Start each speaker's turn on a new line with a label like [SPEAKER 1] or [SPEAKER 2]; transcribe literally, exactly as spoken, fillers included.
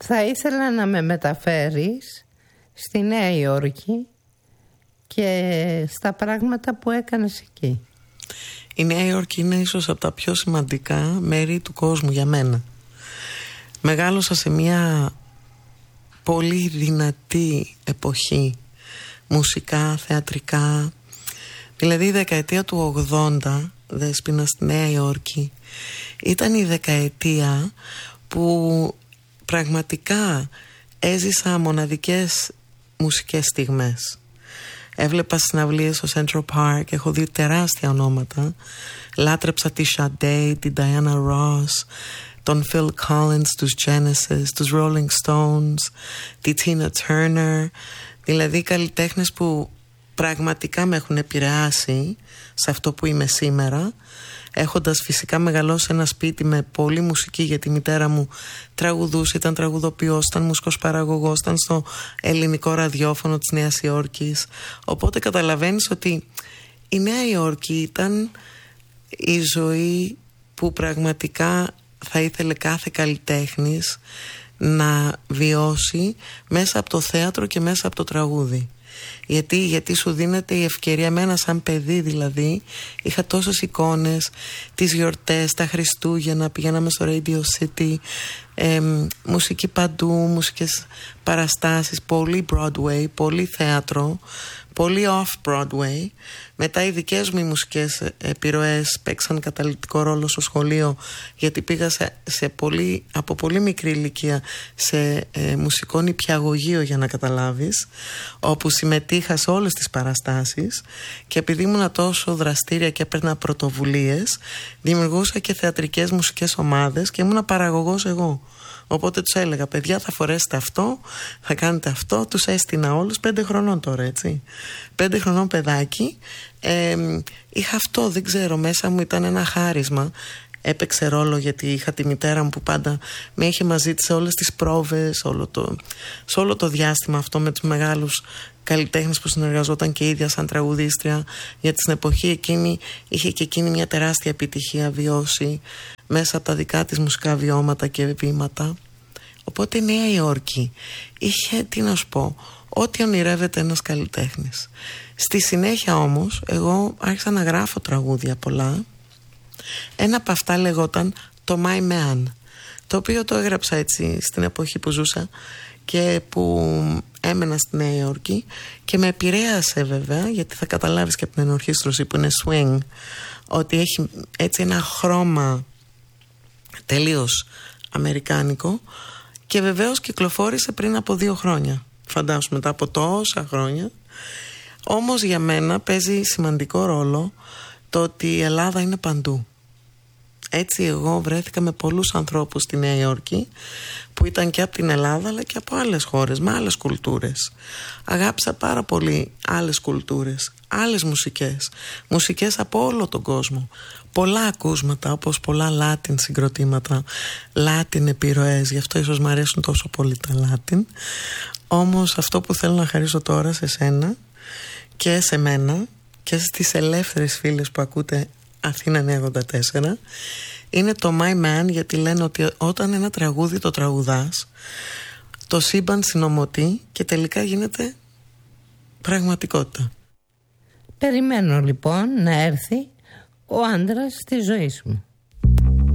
[SPEAKER 1] Θα ήθελα να με μεταφέρεις στη Νέα Υόρκη και στα πράγματα που έκανες εκεί.
[SPEAKER 2] Η Νέα Υόρκη είναι ίσως από τα πιο σημαντικά μέρη του κόσμου για μένα. Μεγάλωσα σε μια πολύ δυνατή εποχή, μουσικά, θεατρικά. Δηλαδή η δεκαετία του ογδόντα, Δέσποινα, στη Νέα Υόρκη, ήταν η δεκαετία που πραγματικά έζησα μοναδικές μουσικές στιγμές. Έβλεπα συναυλίες στο Central Park, έχω δει τεράστια ονόματα. Λάτρεψα τη Sade, την Diana Ross, τον Phil Collins, τους Genesis, τους Rolling Stones, τη Tina Turner. Δηλαδή καλλιτέχνες που πραγματικά με έχουν επηρεάσει σε αυτό που είμαι σήμερα, έχοντας φυσικά μεγαλώσει ένα σπίτι με πολλή μουσική, γιατί η μητέρα μου τραγουδούσε, ήταν τραγουδοποιός, ήταν μουσικός παραγωγός, ήταν στο ελληνικό ραδιόφωνο της Νέας Υόρκης. Οπότε καταλαβαίνεις ότι η Νέα Υόρκη ήταν η ζωή που πραγματικά θα ήθελε κάθε καλλιτέχνης να βιώσει μέσα από το θέατρο και μέσα από το τραγούδι. Γιατί, γιατί σου δίνεται η ευκαιρία, εμένα σαν παιδί δηλαδή, είχα τόσες εικόνες, τις γιορτές, τα Χριστούγεννα, πηγαίναμε στο Radio City, ε, μουσική παντού, μουσικές παραστάσεις, πολύ Broadway, πολύ θέατρο, πολύ off-Broadway. Μετά οι δικές μου οι μουσικές επιρροές παίξαν καταλυτικό ρόλο στο σχολείο, γιατί πήγα σε, σε πολύ, από πολύ μικρή ηλικία σε ε, μουσικό νηπιαγωγείο, για να καταλάβεις, όπου συμμετείχα σε όλες τις παραστάσεις, και επειδή ήμουν τόσο δραστήρια και έπαιρνα πρωτοβουλίες, δημιουργούσα και θεατρικές μουσικές ομάδες και ήμουν παραγωγός εγώ. Οπότε τους έλεγα, παιδιά, θα φορέσετε αυτό, θα κάνετε αυτό. Τους έστεινα όλους, πέντε χρονών τώρα, έτσι. Πέντε χρονών παιδάκι. Ε, είχα αυτό, δεν ξέρω, μέσα μου ήταν ένα χάρισμα. Έπαιξε ρόλο γιατί είχα τη μητέρα μου που πάντα με είχε μαζί της σε όλες τις πρόβες, όλο το, σε όλο το διάστημα αυτό με τους μεγάλους καλλιτέχνες που συνεργαζόταν και η ίδια σαν τραγουδίστρια, γιατί στην εποχή εκείνη είχε και εκείνη μια τεράστια επιτυχία βιώσει μέσα από τα δικά της μουσικά βιώματα και βήματα. Οπότε η Νέα Υόρκη είχε, τι να σου πω, ό,τι ονειρεύεται ένας καλλιτέχνης. Στη συνέχεια όμως εγώ άρχισα να γράφω τραγούδια πολλά. Ένα από αυτά λεγόταν το My Man, το οποίο το έγραψα έτσι στην εποχή που ζούσα και που έμενα στη Νέα Υόρκη, και με επηρέασε βέβαια, γιατί θα καταλάβεις και από την ενορχήστρωση που είναι swing ότι έχει έτσι ένα χρώμα τελείως αμερικάνικο, και βεβαίως κυκλοφόρησε πριν από δύο χρόνια, φαντάσου, μετά από τόσα χρόνια. Όμως για μένα παίζει σημαντικό ρόλο το ότι η Ελλάδα είναι παντού. Έτσι εγώ βρέθηκα με πολλούς ανθρώπους στη Νέα Υόρκη που ήταν και από την Ελλάδα αλλά και από άλλες χώρες, με άλλες κουλτούρες. Αγάπησα πάρα πολύ άλλες κουλτούρες, άλλες μουσικές, μουσικές από όλο τον κόσμο. Πολλά ακούσματα, όπως πολλά Latin συγκροτήματα, Latin επιρροές, γι' αυτό ίσως μου αρέσουν τόσο πολύ τα Latin. Όμως αυτό που θέλω να χαρίσω τώρα σε σένα και σε μένα και στις ελεύθερες φίλες που ακούτε Αθήνα εννιακόσια ογδόντα τέσσερα είναι το My Man, γιατί λένε ότι όταν ένα τραγούδι το τραγουδάς, το σύμπαν συνομωτεί και τελικά γίνεται πραγματικότητα.
[SPEAKER 1] Περιμένω λοιπόν να έρθει ο άντρας της ζωής μου.